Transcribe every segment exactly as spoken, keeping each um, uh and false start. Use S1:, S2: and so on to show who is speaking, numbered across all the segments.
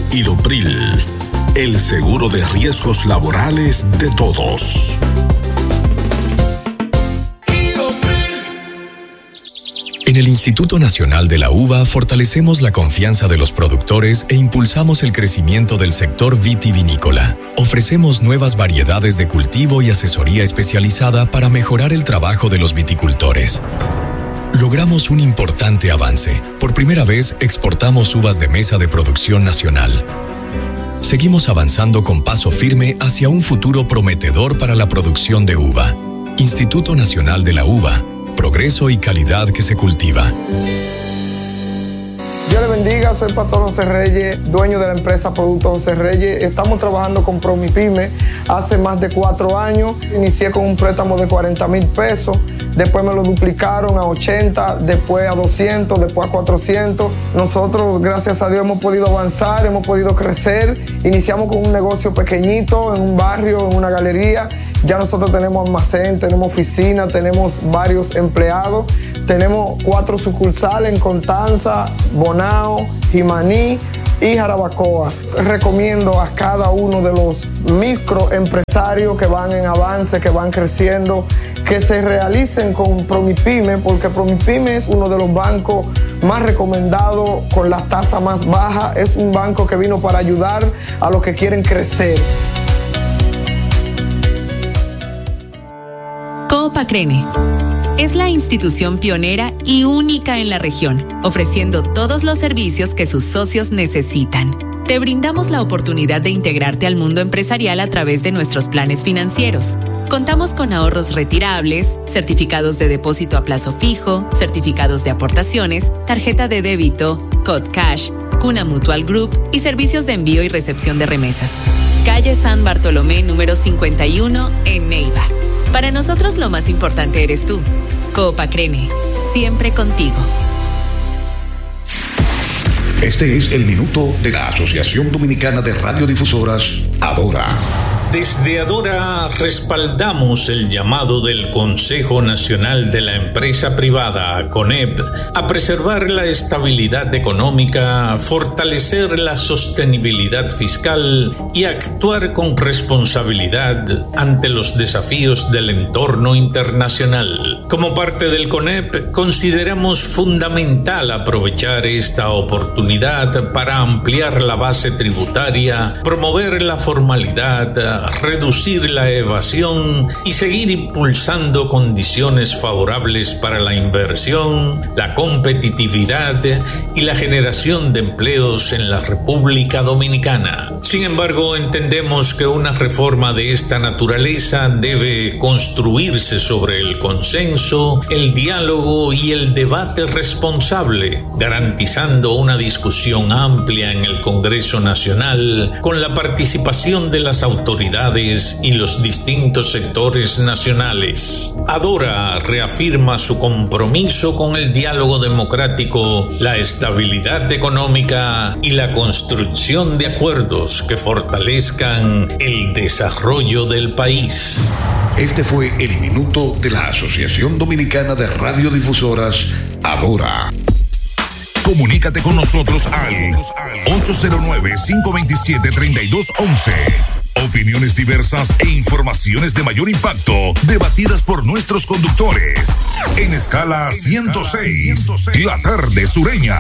S1: Ilopril, el seguro de riesgos laborales de todos.
S2: En el Instituto Nacional de la Uva fortalecemos la confianza de los productores e impulsamos el crecimiento del sector vitivinícola. Ofrecemos nuevas variedades de cultivo y asesoría especializada para mejorar el trabajo de los viticultores. Logramos un importante avance. Por primera vez exportamos uvas de mesa de producción nacional. Seguimos avanzando con paso firme hacia un futuro prometedor para la producción de uva. Instituto Nacional de la Uva. Progreso y calidad que se cultiva.
S3: Dios le bendiga, soy Pastor José Reyes, dueño de la empresa Productos José Reyes. Estamos trabajando con Promipyme hace más de cuatro años. Inicié con un préstamo de cuarenta mil pesos, después me lo duplicaron a ochenta, después a doscientos, después a cuatrocientos. Nosotros, gracias a Dios, hemos podido avanzar, hemos podido crecer. Iniciamos con un negocio pequeñito, en un barrio, en una galería. Ya nosotros tenemos almacén, tenemos oficina, tenemos varios empleados. Tenemos cuatro sucursales en Constanza, Bonao, Jimaní y Jarabacoa. Recomiendo a cada uno de los microempresarios que van en avance, que van creciendo, que se realicen con Promipyme, porque Promipyme es uno de los bancos más recomendados con las tasas más bajas. Es un banco que vino para ayudar a los que quieren crecer.
S4: Coop Acrene es la institución pionera y única en la región, ofreciendo todos los servicios que sus socios necesitan. Te brindamos la oportunidad de integrarte al mundo empresarial a través de nuestros planes financieros. Contamos con ahorros retirables, certificados de depósito a plazo fijo, certificados de aportaciones, tarjeta de débito, Code Cash, Cuna Mutual Group y servicios de envío y recepción de remesas. Calle San Bartolomé número cincuenta y uno en Neiva. Para nosotros lo más importante eres tú. Coop Acrene, siempre contigo.
S1: Este es el minuto de la Asociación Dominicana de Radiodifusoras, Adora.
S5: Desde Adora respaldamos el llamado del Consejo Nacional de la Empresa Privada, CONEP, a preservar la estabilidad económica, fortalecer la sostenibilidad fiscal y actuar con responsabilidad ante los desafíos del entorno internacional. Como parte del CONEP, consideramos fundamental aprovechar esta oportunidad para ampliar la base tributaria, promover la formalidad, reducir la evasión y seguir impulsando condiciones favorables para la inversión, la competitividad y la generación de empleos en la República Dominicana. Sin embargo, entendemos que una reforma de esta naturaleza debe construirse sobre el consenso, el diálogo y el debate responsable, garantizando una discusión amplia en el Congreso Nacional con la participación de las autoridades y los distintos sectores nacionales. Adora reafirma su compromiso con el diálogo democrático, la estabilidad económica y la construcción de acuerdos que fortalezcan el desarrollo del país.
S1: Este fue el minuto de la Asociación Dominicana de Radiodifusoras, Adora.
S6: Comunícate con nosotros al ocho cero nueve, cinco dos siete, tres dos uno uno. Opiniones diversas e informaciones de mayor impacto, debatidas por nuestros conductores. En escala ciento seis, la tarde sureña.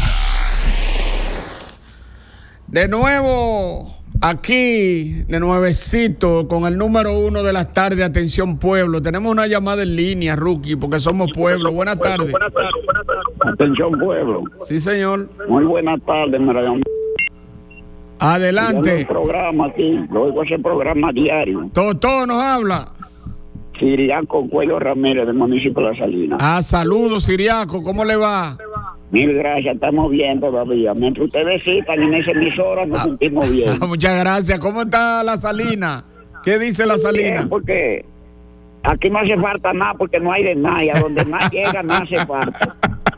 S7: De nuevo, aquí, de nuevecito, con el número uno de las tardes, atención pueblo. Tenemos una llamada en línea, Rookie, porque somos pueblo. Buenas tardes.
S8: Buenas tardes. Atención pueblo.
S7: Sí, señor.
S8: Muy buenas tardes, Maradón.
S7: Adelante.
S8: Yo programa aquí, luego ese programa diario.
S7: Todo, todo nos habla.
S8: Siriaco Cuello Ramírez, del municipio de La Salina.
S7: Ah, saludos, Siriaco, ¿cómo le va?
S8: Mil gracias, estamos bien todavía. Mientras ustedes citan en esa emisora, nos
S7: ah,
S8: sentimos bien.
S7: Ah, muchas gracias. ¿Cómo está La Salina? ¿Qué dice La Salina?
S8: Bien, porque aquí no hace falta nada, porque no hay de nada, y a donde más llega no hace falta.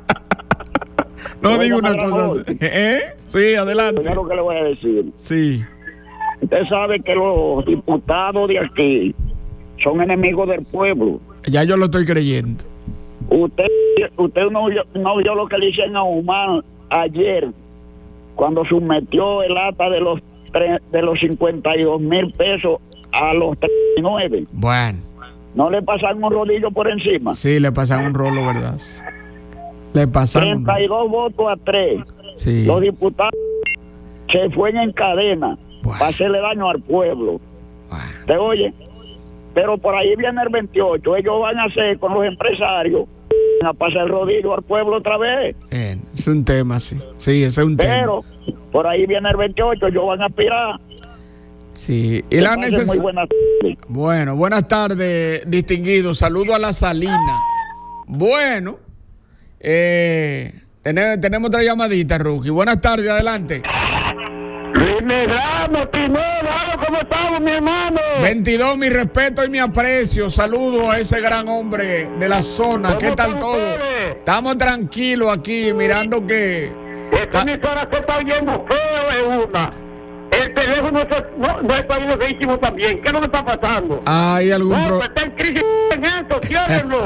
S7: No digo una cosa. ¿Eh? Sí, adelante.
S8: Primero que le voy a decir.
S7: Sí.
S8: Usted sabe que los diputados de aquí son enemigos del pueblo.
S7: Ya yo lo estoy creyendo.
S8: Usted usted no, no vio lo que le hicieron a Humán ayer cuando sometió el acta de los tre- de los cincuenta y dos mil pesos a los treinta y nueve.
S7: Bueno.
S8: ¿No le pasaron un rodillo por encima?
S7: Sí, le pasaron un rolo, ¿verdad? Le pasaron.
S8: treinta y dos votos a tres.
S7: Sí.
S8: Los diputados se fueron en cadena
S7: Bueno.
S8: para hacerle daño al pueblo.
S7: Bueno.
S8: ¿Te oye? Pero por ahí viene el veintiocho. Ellos van a hacer con los empresarios a pasar el rodillo al pueblo otra vez.
S7: Bien, es un tema, sí. Sí, ese es un
S8: Pero
S7: tema.
S8: por ahí viene el veintiocho. Ellos van a aspirar.
S7: Sí. Y la
S8: Muy
S7: necesidad.
S8: buenas.
S7: Bueno, buenas tardes, distinguido. Saludo a la Salina. Bueno, eh, tenemos, tenemos otra llamadita, Rookie. Buenas tardes, adelante.
S9: Luis Medrano, Pineda, ¿cómo estamos, mi hermano?
S7: veintidós, mi respeto y mi aprecio. Saludo a ese gran hombre de la zona. ¿Qué tal todo?
S9: Ustedes?
S7: Estamos tranquilos aquí, mirando que...
S9: Esta emisora se está oyendo feo de una. El teléfono se, no, no está oyendo feísimo también. ¿Qué es lo que está pasando?
S7: Hay algún
S9: No,
S7: pro...
S9: está en crisis en esto, ciérrenlo.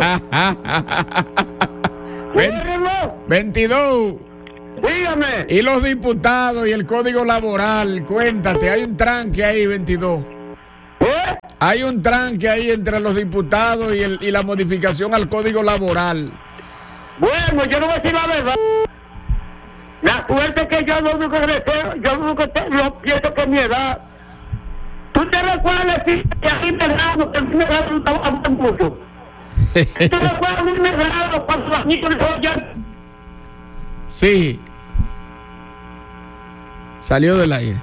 S9: Ciérrenlo.
S7: veintidós.
S9: Dígame.
S7: Y los diputados y el código laboral, cuéntate, hay un tranque ahí, veintidós.
S9: ¿Eh?
S7: Hay un tranque ahí entre los diputados y, el, y la modificación al código laboral.
S9: Bueno, yo no voy a decir la verdad. La suerte que yo lo único que deseo, yo lo único que lo pienso que es mi edad. ¿Tú te recuerdas decir que a mí me grado, que a mí me grado no estaba hablando mucho? ¿Tú te recuerdas a mí me grado cuando los niños le oyen?
S7: Sí. Salió del aire.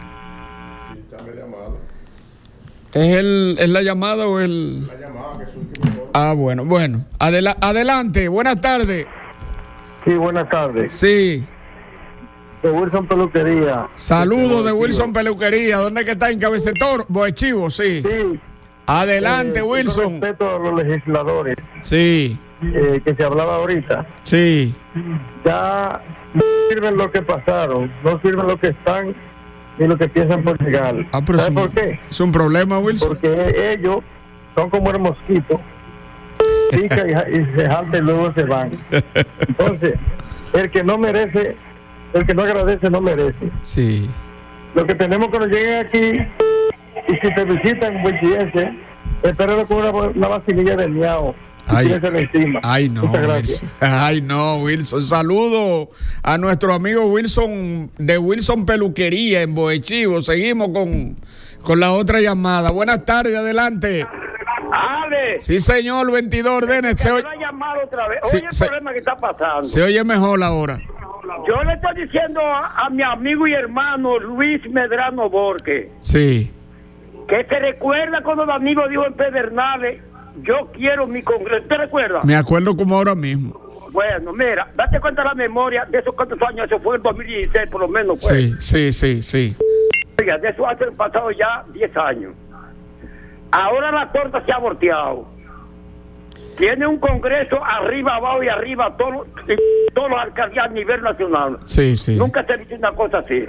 S7: ¿Es, el, ¿Es la llamada o el...? La llamada, que es último. Ah, bueno, bueno. Adela- adelante, buenas tardes.
S10: Sí, buenas tardes.
S7: Sí.
S10: De Wilson Peluquería.
S7: Saludos de Wilson Peluquería. ¿Dónde es que está? En Cabecetor, Boechivo, sí.
S10: Sí.
S7: Adelante,
S10: Eh,
S7: Wilson.
S10: Con respeto a los legisladores.
S7: Sí.
S10: Eh, que se hablaba ahorita.
S7: Sí.
S10: Ya no sirven lo que pasaron, no sirven lo que están ni lo que piensan por llegar.
S7: Ah, pero
S10: ¿Sabes
S7: es un,
S10: por qué?
S7: es un problema, Wilson.
S10: Porque ellos son como el mosquito, pica y, y se jalta y luego se van. Entonces, el que no merece, el que no agradece no merece.
S7: Sí.
S10: Lo que tenemos cuando lleguen aquí, y si te visitan, buenchiense, espéralo con una, una vacinilla de miau.
S7: Ay,
S10: encima.
S7: ay, no,
S10: Muchas gracias.
S7: Wilson. Ay, no, Wilson. Saludo a nuestro amigo Wilson de Wilson Peluquería en Boechivo. Seguimos con, con la otra llamada. Buenas tardes, adelante.
S9: Ale.
S7: Sí, señor, veintidós, ordene. Se, oye,
S9: Una llamada otra vez.
S7: Sí,
S9: Oye, el
S7: se-
S9: problema que está pasando.
S7: se oye mejor ahora.
S9: Yo le estoy diciendo a, a mi amigo y hermano Luis Medrano Borges
S7: Sí.
S9: que se recuerda cuando el amigo dijo en Pedernales, yo quiero mi congreso. ¿Te recuerdas?
S7: Me acuerdo como ahora mismo.
S9: Bueno, mira, date cuenta de la memoria de esos cuantos años. Eso fue en dos mil dieciséis, por lo menos. Pues.
S7: Sí, sí, sí, sí.
S9: Oiga, de eso hace pasado ya diez años. Ahora la torta se ha volteado. Tiene un congreso arriba, abajo y arriba, todos todos los alcaldías a nivel nacional.
S7: Sí, sí.
S9: Nunca se ha visto una cosa así.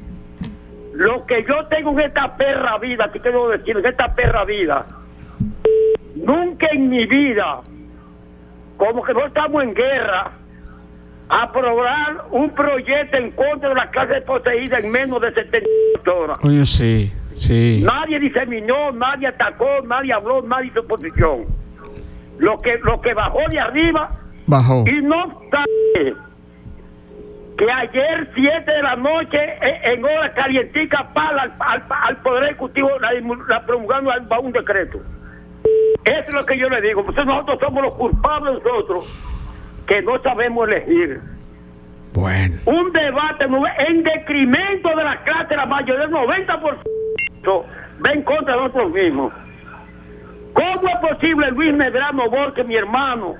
S9: Lo que yo tengo en esta perra vida, que quiero decir, en esta perra vida, nunca en mi vida, como que no estamos en guerra, aprobar un proyecto en contra de la clase poseída en menos de setenta y ocho horas.
S7: Oye, sí, sí.
S9: Nadie diseminó, nadie atacó, nadie habló, nadie hizo oposición. Lo que, lo que bajó de arriba,
S7: Bajó.
S9: y no obstante que ayer siete de la noche en, en hora calientica para al, al, al Poder Ejecutivo la, la promulgando va un decreto. Eso es lo que yo le digo. Pues nosotros somos los culpables nosotros que no sabemos elegir.
S7: Bueno.
S9: Un debate en decremento de la clase, la mayoría del noventa por ciento va en contra de nosotros mismos. ¿Cómo es posible, Luis Medrano Borges, mi hermano?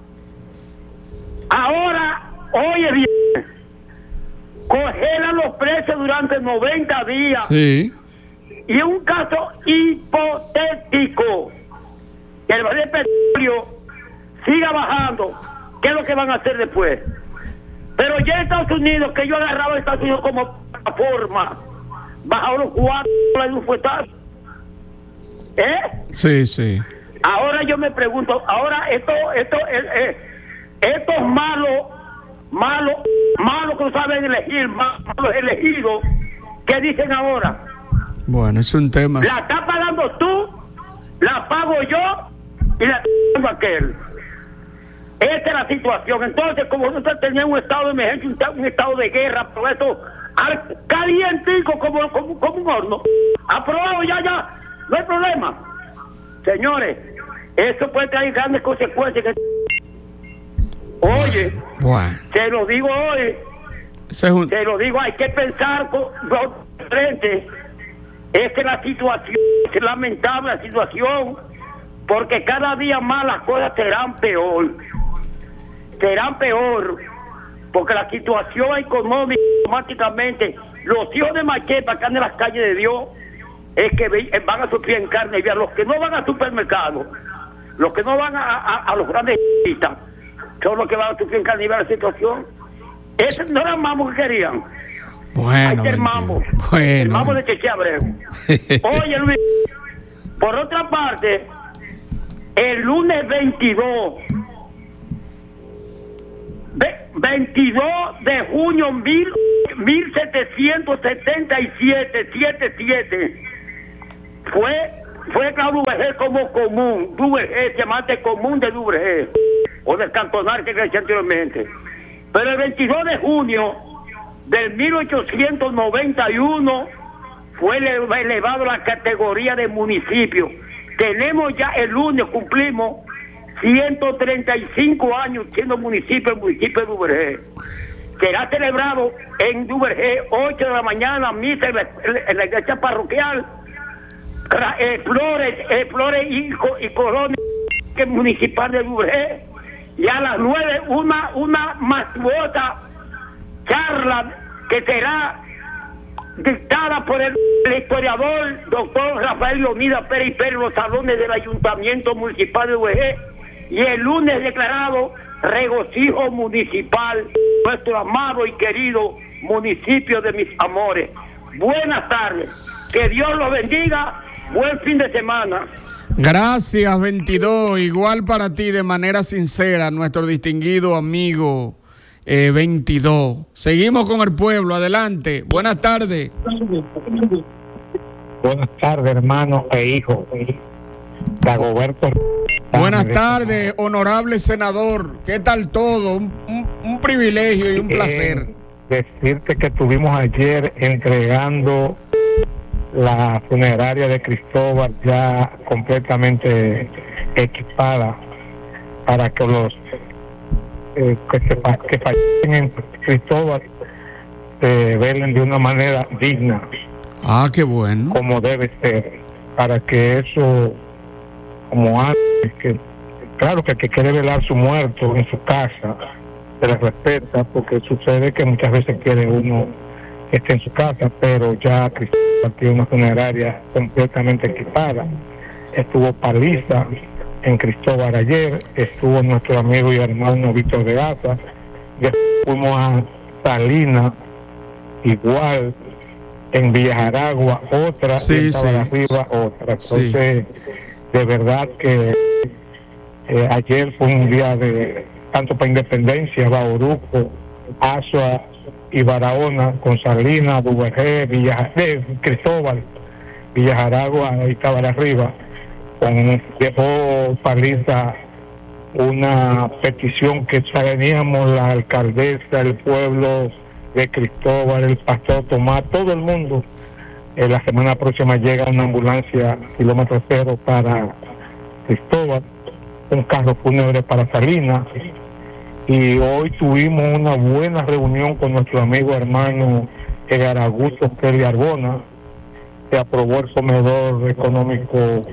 S9: Ahora, oye bien, congelan los precios durante noventa días.
S7: Sí.
S9: Y un caso hipotético, que el barril de petróleo siga bajando, ¿qué es lo que van a hacer después? Pero ya en Estados Unidos, que yo agarraba a Estados Unidos como plataforma, bajaron los cuatro dólares de un fuetazo. ¿Eh?
S7: Sí, sí.
S9: Ahora yo me pregunto, ahora esto, esto, eh, eh, estos malos, malos Malos que no saben elegir, malos elegidos, ¿qué dicen ahora?
S7: Bueno, es un tema.
S9: La está pagando tú, la pago yo y la pago aquel. Esta es la situación. Entonces, como nosotros teníamos un estado de emergencia, un, un estado de guerra, por eso, al, calientico como, como, como un horno, aprobado ya, ya, no hay problema. Señores, eso puede traer grandes consecuencias. Oye,
S7: bueno.
S9: Se lo digo hoy,
S7: es un...
S9: se lo digo, hay que pensar con frente. Esta es la situación, es lamentable la situación, porque cada día más las cosas serán peor, serán peor, porque la situación económica, automáticamente, los hijos de Machepa que andan en las calles de Dios, es que van a sufrir en carne y vida. Los que no van al supermercado, los que no van a, a, a los grandes citas, son los que van a sufrir en carne y vida la situación. Ese no era el mambo que querían.
S7: Bueno,
S9: el mambo,
S7: bueno.
S9: el mambo de Cheche Abreu. Oye, Luis, por otra parte, el lunes veintidós, veintidós de junio mil, mil setecientos setenta y siete, setenta y siete, fue fue declarado Duvergé como común, Duvergé, llamante común de Duvergé, o del cantonal que creció anteriormente. Pero el veintidós de junio del mil ochocientos noventa y uno fue elevado a la categoría de municipio. Tenemos ya el lunes, cumplimos ciento treinta y cinco años siendo municipio, el municipio de Duvergé. Será celebrado en Duvergé, ocho de la mañana, misa en la, en la iglesia parroquial, eh, Flores, eh, Flores y, y Colonia municipal de Duvergé, y a las nueve una, una mastuosa charla que será dictada por el, el historiador doctor Rafael Leonidas Pérez Pérez en los salones del Ayuntamiento Municipal de Duvergé, y el lunes declarado regocijo municipal, nuestro amado y querido municipio de mis amores. Buenas tardes, que Dios los bendiga, buen fin de semana.
S7: Gracias, veintidós, igual para ti, de manera sincera, nuestro distinguido amigo eh, veintidós. Seguimos con el pueblo, adelante, buenas tardes.
S11: Buenas tardes, hermanos e hijos. Dagoberto.
S7: Buenas tardes, honorable senador, ¿qué tal todo? Un, un, un privilegio y un placer.
S11: Eh, decirte que estuvimos ayer entregando la funeraria de Cristóbal ya completamente equipada para que los eh, que, se, que fallecen en Cristóbal se velen de una manera digna.
S7: Ah, qué bueno.
S11: Como debe ser, para que eso, como antes, que claro que el que quiere velar su muerto en su casa se le respeta, porque sucede que muchas veces quiere uno que esté en su casa, pero ya Cristóbal tiene una funeraria completamente equipada. Estuvo Paliza en Cristóbal ayer, estuvo nuestro amigo y hermano Víctor de Asa, después fuimos a Salinas, igual, en Villa Jaragua otra,
S7: sí,
S11: y en
S7: sí.
S11: arriba otra. Entonces,
S7: Sí.
S11: de verdad que eh, ayer fue un día de tanto para Independencia, Bauruco, Asua y Barahona, con Salinas, Duvergé, Villa eh, Cristóbal, Villa Jaragua y Cabal arriba, con dejó Paliza una petición que teníamos la alcaldesa, el pueblo de Cristóbal, el pastor Tomás, todo el mundo. Eh, la semana próxima llega una ambulancia kilómetro cero para Cristóbal, un carro fúnebre para Salinas, y hoy tuvimos una buena reunión con nuestro amigo hermano Edgar Augusto Kelly Arbona. Se aprobó el comedor económico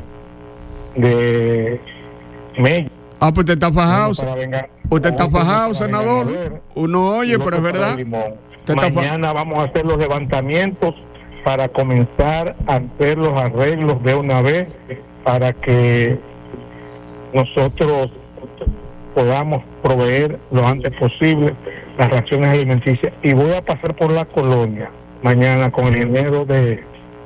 S11: de Mella.
S7: Ah, pues usted está fajado,
S11: Venga,
S7: usted está fajado,
S11: para
S7: senador.
S11: vengar,
S7: Uno oye, pero es verdad. Usted está fa-
S11: Mañana vamos a hacer los levantamientos para comenzar a hacer los arreglos de una vez para que nosotros podamos proveer lo antes posible las raciones alimenticias. Y voy a pasar por la colonia mañana con el dinero de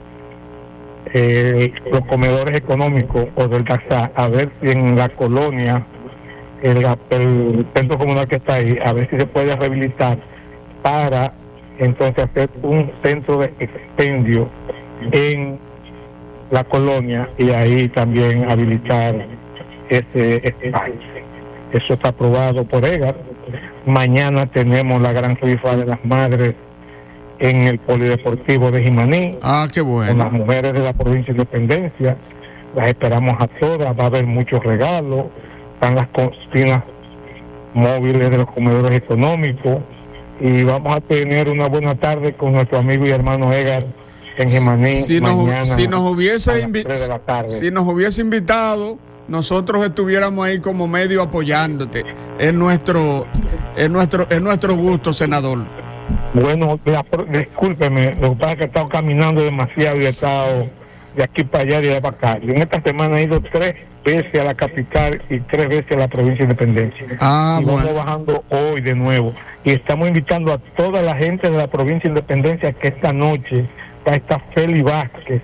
S11: eh, los comedores económicos o del GASA, a ver si en la colonia, el, el centro comunal que está ahí, a ver si se puede rehabilitar para entonces hacer un centro de expendio en la colonia y ahí también habilitar ese espacio. Eso está aprobado por EGAR. Mañana tenemos la gran rifa de las madres en el Polideportivo de Jimaní.
S7: Ah, qué bueno.
S11: Con las mujeres de la provincia de Independencia. Las esperamos a todas, va a haber muchos regalos. Están las cocinas móviles de los comedores económicos. Y vamos a tener una buena tarde con nuestro amigo y hermano Edgar en Jimaní.
S7: Si
S11: mañana
S7: nos, si nos hubiese
S11: a las
S7: invi-
S11: tres de la tarde.
S7: si nos hubiese invitado, nosotros estuviéramos ahí como medio apoyándote. Es nuestro, es nuestro, es nuestro gusto, senador.
S11: Bueno, la, discúlpeme, lo que pasa es que he estado caminando demasiado y he estado de aquí para allá y de allá para acá. Yo en esta semana he ido tres veces a la capital y tres veces a la provincia de Independencia.
S7: Ah,
S11: y
S7: bueno.
S11: vamos bajando hoy de nuevo. Y estamos invitando a toda la gente de la provincia de Independencia que esta noche va a estar Feli Vázquez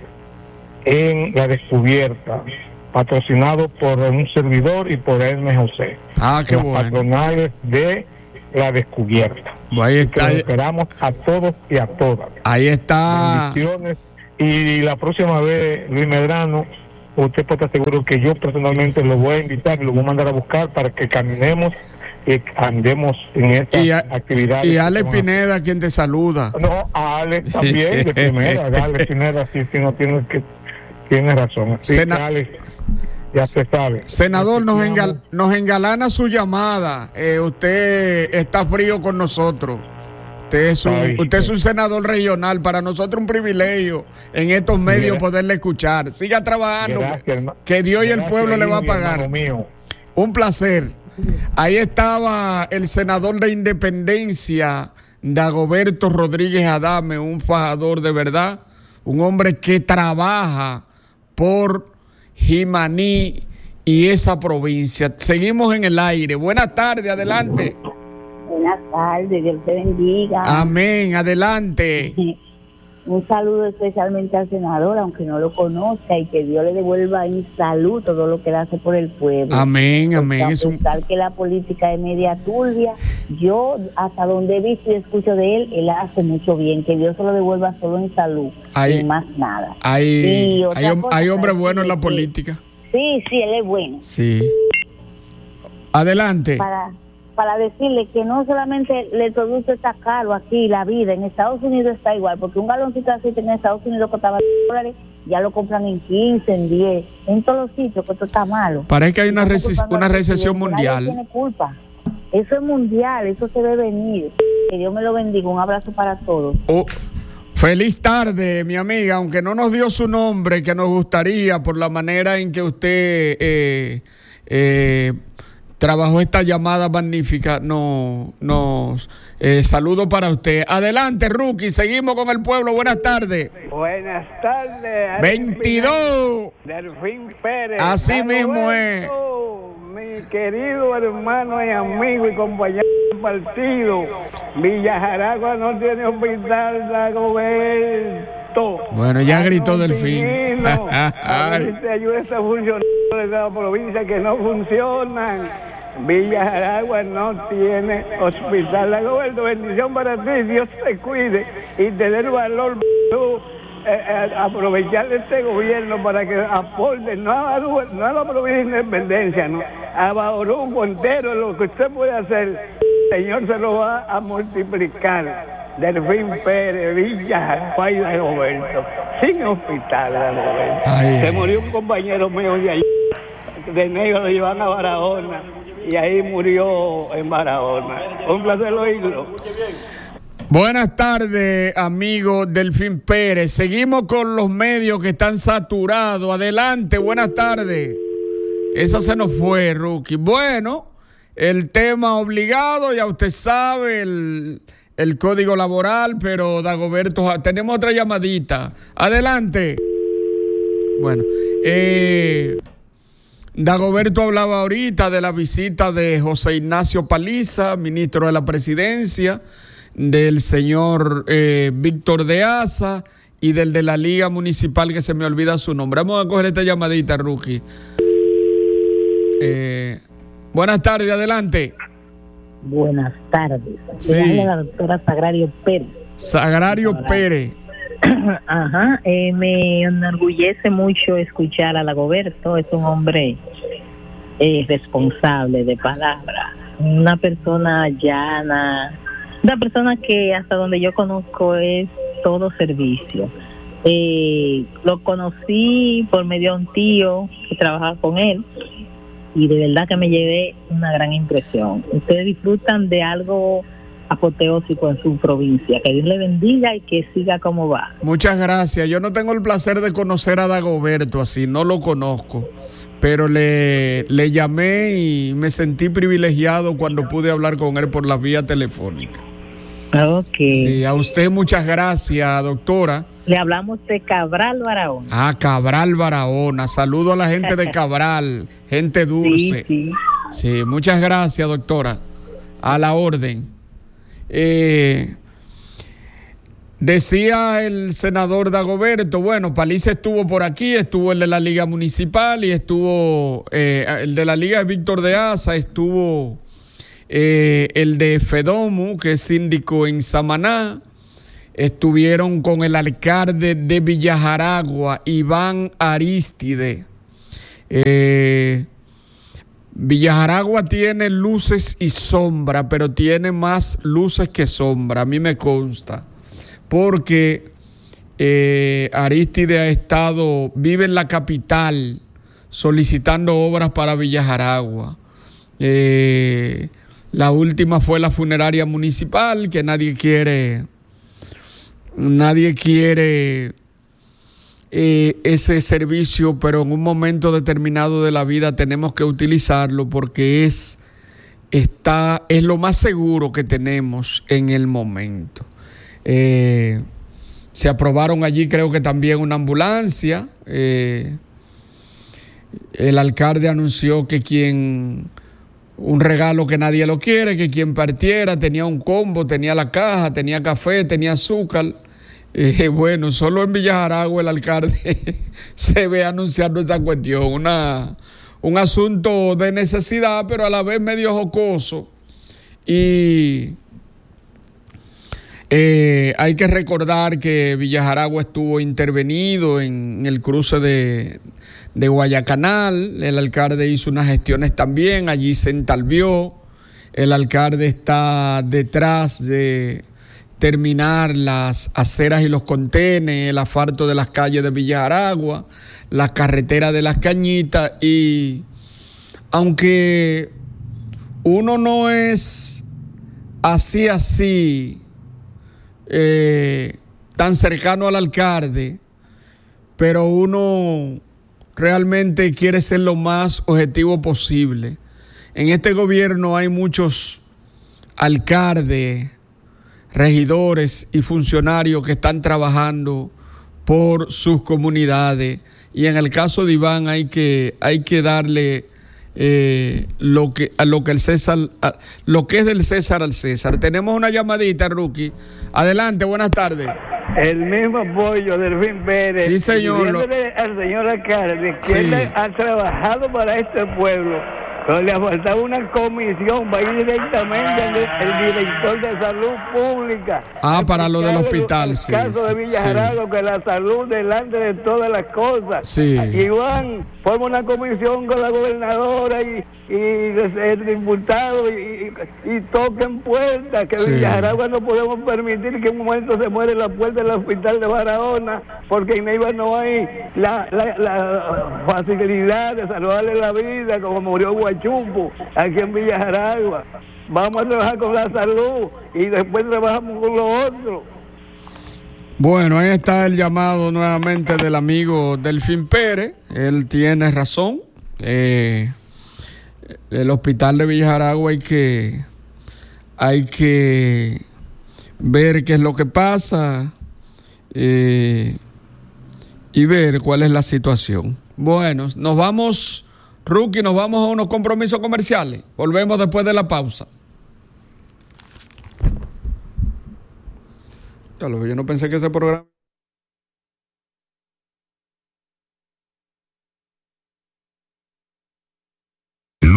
S11: en La Descubierta, patrocinado por un servidor y por Hermes José.
S7: Ah, qué
S11: Las
S7: bueno.
S11: patronales de La Descubierta.
S7: Ahí está.
S11: Que los esperamos a todos y a todas.
S7: Ahí está.
S11: Bendiciones. Y la próxima vez, Luis Medrano, usted puede estar seguro que yo personalmente lo voy a invitar y lo voy a mandar a buscar para que caminemos y andemos en esta
S7: Y, a,
S11: actividad.
S7: y Ale Pineda, quien te saluda.
S11: No, a Alex también, de primera. Ale Pineda, sí, sí, no tiene que tiene razón. Así
S7: Sena-
S11: que Alex, ya se sabe.
S7: Senador, nos, engal- nos engalana su llamada. Eh, usted está frío con nosotros. Usted es, un,
S11: Ay,
S7: usted es
S11: sí.
S7: un senador regional. Para nosotros un privilegio en estos medios
S11: Gra-
S7: poderle escuchar. Siga trabajando,
S11: Gracias,
S7: que,
S11: herma-
S7: que Dios y el
S11: gracias,
S7: pueblo le va a
S11: Jimmy,
S7: pagar.
S11: hermano mío.
S7: Un placer. Ahí estaba el senador de Independencia, Dagoberto Rodríguez Adame, un fajador de verdad, un hombre que trabaja por Jimaní y esa provincia. Seguimos en el aire. Buenas tardes, adelante.
S12: Buenas tardes, Dios te bendiga.
S7: Amén, adelante.
S12: Un saludo especialmente al senador, aunque no lo conozca, y que Dios le devuelva en salud todo lo que él hace por el pueblo.
S7: Amén, amén.
S12: Porque
S7: Es
S12: a
S7: un-
S12: pesar que la política es media turbia, yo hasta donde he visto y escucho de él, él hace mucho bien. Que Dios se lo devuelva solo en salud
S7: Hay-
S12: y más nada.
S7: Hay,
S12: Y otra
S7: hay, hom-
S12: cosa,
S7: hay hombres
S12: para
S7: buenos en la
S12: decirle que-
S7: política.
S12: Sí, sí, él es bueno.
S7: Sí. Adelante.
S12: Para, para decirle que no solamente le produce está caro aquí la vida, en Estados Unidos está igual, porque un galoncito de aceite en Estados Unidos costaba dólares, ya lo compran en quince, en diez, en todos los sitios, que esto está malo.
S7: Parece que hay una,
S12: Estamos
S7: reces-
S12: culpando
S7: una
S12: al
S7: recesión
S12: presidente, nadie
S7: mundial.
S12: tiene culpa. Eso es mundial, eso se debe venir. Que Dios me lo bendiga, un abrazo para todos.
S7: Oh, feliz tarde, mi amiga, aunque no nos dio su nombre, que nos gustaría por la manera en que usted eh, eh, trabajó esta llamada magnífica. No, nos eh, saludo para usted. Adelante, Rookie, seguimos con el pueblo. Buenas tardes.
S13: Buenas tardes.
S7: veintidós.
S13: Delfín Pérez.
S7: Así mismo es.
S13: Mi querido hermano y amigo y compañero de partido, Villa Jaragua no tiene hospital, Dagoberto.
S7: Bueno, ya gritó Delfín.
S13: A ver si te ayuda a estos funcionarios de la provincia que no funcionan. Villa Jaragua no tiene hospital, Dagoberto. Bendición para ti, Dios te cuide y te dé el valor tú. Eh, eh, aprovechar este gobierno para que aporte no a, no a la provincia de Independencia, no, a Bauruco entero, lo que usted puede hacer, el Señor se lo va a multiplicar. Delfín Pérez, Villa, Juay de Roberto, sin hospital, Roberto.
S7: Ay.
S13: Se murió un compañero mío de allí, de negro, lo llevan a Barahona, y ahí murió en Barahona. Un placer oírlo.
S7: Buenas tardes, amigo Delfín Pérez. Seguimos con los medios que están saturados. Adelante, buenas tardes. Esa se nos fue, Rookie. Bueno, el tema obligado, ya usted sabe, el, el código laboral, pero Dagoberto, tenemos otra llamadita. Adelante. Bueno, eh, Dagoberto hablaba ahorita de la visita de José Ignacio Paliza, ministro de la Presidencia, del señor eh, Víctor de Asa y del de la Liga Municipal, que se me olvida su nombre. Vamos a coger esta llamadita, Rookie. Eh, buenas tardes, adelante.
S14: Buenas tardes.
S7: Sí.
S14: Le habla la doctora Sagrario Pérez.
S7: Sagrario Pérez.
S14: Ajá, eh, me enorgullece mucho escuchar a Dagoberto. Es un hombre eh, responsable de palabra, una persona llana, una persona que hasta donde yo conozco es todo servicio. Eh, lo conocí por medio de un tío que trabajaba con él y de verdad que me llevé una gran impresión. Ustedes disfrutan de algo apoteósico en su provincia. Que Dios le bendiga y que siga como va.
S7: Muchas gracias. Yo no tengo el placer de conocer a Dagoberto así, no lo conozco, pero le, le llamé y me sentí privilegiado cuando pude hablar con él por la vía telefónica.
S14: Ok.
S7: Sí, a usted muchas gracias, doctora.
S14: Le hablamos de Cabral Barahona.
S7: Ah, Cabral Barahona. Saludo a la gente de Cabral, gente dulce.
S14: Sí, sí.
S7: Sí, muchas gracias, doctora. A la orden. Eh, decía el senador Dagoberto, bueno, Paliza estuvo por aquí, estuvo el de la Liga Municipal y estuvo eh, el de la Liga de Víctor de Asa, estuvo eh, el de Fedomu, que es síndico en Samaná, estuvieron con el alcalde de Villajaragua, Iván Aristide. Eh, Villajaragua tiene luces y sombra, pero tiene más luces que sombra, a mí me consta, porque eh, Aristide ha estado, vive en la capital solicitando obras para Villajaragua. Eh, la última fue la funeraria municipal, que nadie quiere, nadie quiere Eh, ese servicio, pero en un momento determinado de la vida tenemos que utilizarlo porque es, está, es lo más seguro que tenemos en el momento. Eh, se aprobaron allí, creo que también una ambulancia. Eh, el alcalde anunció que quien, un regalo que nadie lo quiere, que quien partiera tenía un combo, tenía la caja, tenía café, tenía azúcar. Eh, bueno, solo en Villajaragua el alcalde se ve anunciando esa cuestión, una, un asunto de necesidad, pero a la vez medio jocoso. Y eh, hay que recordar que Villajaragua estuvo intervenido en el cruce de, de Guayacanal. El alcalde hizo unas gestiones también, allí se entalvió. El alcalde está detrás de terminar las aceras y los contenes, el asfalto de las calles de Villajaragua, la carretera de Las Cañitas, y aunque uno no es así así eh, tan cercano al alcalde, pero uno realmente quiere ser lo más objetivo posible. En este gobierno hay muchos alcaldes, regidores y funcionarios que están trabajando por sus comunidades, y en el caso de Iván hay que hay que darle eh, lo que a lo que el César a, lo que es del César al César. Tenemos una llamadita, Rookie. Adelante, buenas tardes.
S13: El mismo apoyo del Fin Pérez.
S7: Sí, señor.
S13: Diciéndole al señor alcalde que sí, él ha trabajado para este pueblo. Pero le faltaba una comisión, va a ir directamente el, el director de salud pública.
S7: Ah, para lo del hospital,
S13: el, el
S7: sí.
S13: caso de Villajaragua,
S7: sí.
S13: que la salud delante de todas las cosas.
S7: Sí.
S13: Iván forma una comisión con la gobernadora y, y el diputado y, y, y toquen puertas, que sí. Villajaragua no podemos permitir que en un momento se muere la puerta del hospital de Barahona, porque en Neiva no hay la, la, la facilidad de salvarle la vida, como murió Guachupo, aquí en Villajaragua. Vamos a trabajar con la salud y después trabajamos con lo otro.
S7: Bueno, ahí está el llamado nuevamente del amigo Delfín Pérez. Él tiene razón. Eh, el hospital de Villajaragua hay que, hay que ver qué es lo que pasa eh, y ver cuál es la situación. Bueno, nos vamos, Rookie, nos vamos a unos compromisos comerciales. Volvemos después de la pausa. Yo no pensé que ese programa...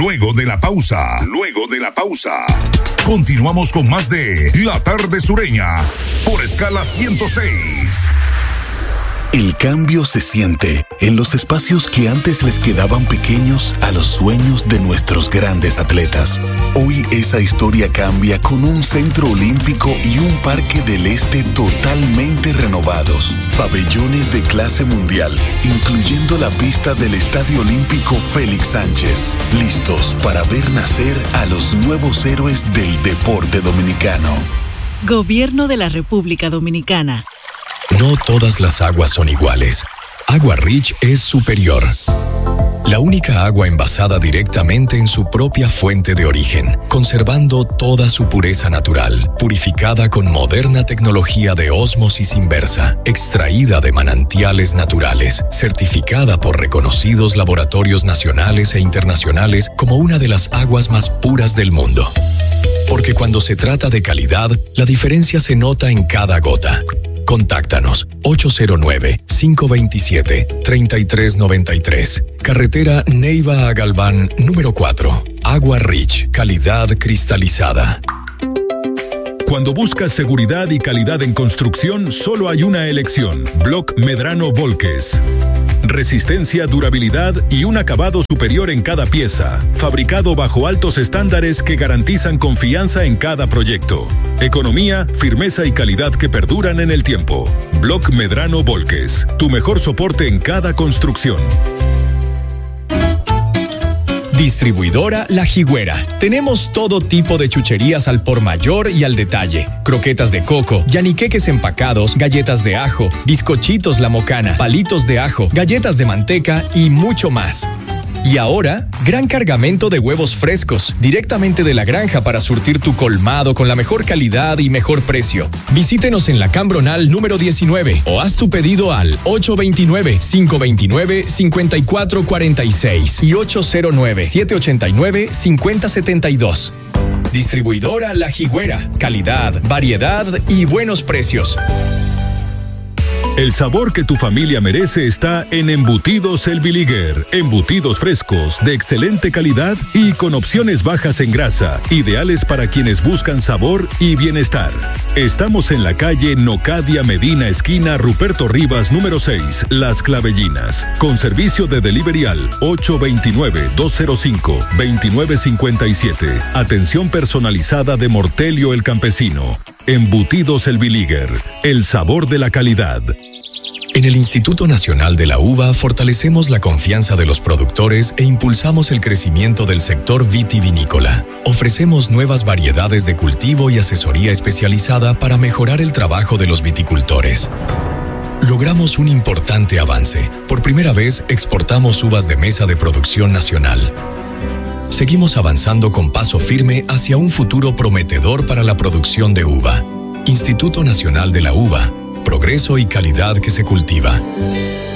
S6: Luego de la pausa, luego de la pausa, continuamos con más de La Tarde Sureña por Escala ciento seis.
S15: El cambio se siente en los espacios que antes les quedaban pequeños a los sueños de nuestros grandes atletas. Hoy esa historia cambia con un centro olímpico y un parque del este totalmente renovados. Pabellones de clase mundial, incluyendo la pista del Estadio Olímpico Félix Sánchez. Listos para ver nacer a los nuevos héroes del deporte dominicano.
S16: Gobierno de la República Dominicana.
S2: No todas las aguas son iguales. Agua Rich es superior. La única agua envasada directamente en su propia fuente de origen, conservando toda su pureza natural, purificada con moderna tecnología de ósmosis inversa, extraída de manantiales naturales, certificada por reconocidos laboratorios nacionales e internacionales como una de las aguas más puras del mundo. Porque cuando se trata de calidad, la diferencia se nota en cada gota. Contáctanos ocho cero nueve, cinco dos siete, tres tres nueve tres. Carretera Neiva a Galván, número cuatro. Agua Rich, calidad cristalizada.
S17: Cuando buscas seguridad y calidad en construcción, solo hay una elección: Block Medrano Volques. Resistencia, durabilidad y un acabado superior en cada pieza. Fabricado bajo altos estándares que garantizan confianza en cada proyecto. Economía, firmeza y calidad que perduran en el tiempo. Block Medrano Volques, tu mejor soporte en cada construcción.
S18: Distribuidora La Jigüera. Tenemos todo tipo de chucherías al por mayor y al detalle. Croquetas de coco, yaniqueques empacados, galletas de ajo, bizcochitos La Mocana, palitos de ajo, galletas de manteca y mucho más. Y ahora, gran cargamento de huevos frescos, directamente de la granja para surtir tu colmado con la mejor calidad y mejor precio. Visítenos en la Cambronal número diecinueve o haz tu pedido al ocho dos nueve, cinco dos nueve, cinco cuatro cuatro seis y ocho cero nueve, siete ocho nueve, cinco cero siete dos. Distribuidora La Jigüera. Calidad, variedad y buenos precios.
S17: El sabor que tu familia merece está en Embutidos El Bilíger. Embutidos frescos, de excelente calidad y con opciones bajas en grasa, ideales para quienes buscan sabor y bienestar. Estamos en la calle Nocadia Medina, esquina Ruperto Rivas, número seis, Las Clavellinas, con servicio de delivery al ocho dos nueve, dos cero cinco, dos nueve cinco siete. Atención personalizada de Mortelio el Campesino. Embutidos El Bilíger, el sabor de la calidad.
S2: En el Instituto Nacional de la Uva fortalecemos la confianza de los productores e impulsamos el crecimiento del sector vitivinícola. Ofrecemos nuevas variedades de cultivo y asesoría especializada para mejorar el trabajo de los viticultores. Logramos un importante avance. Por primera vez exportamos uvas de mesa de producción nacional. Seguimos avanzando con paso firme hacia un futuro prometedor para la producción de uva. Instituto Nacional de la Uva. Progreso y calidad que se cultiva.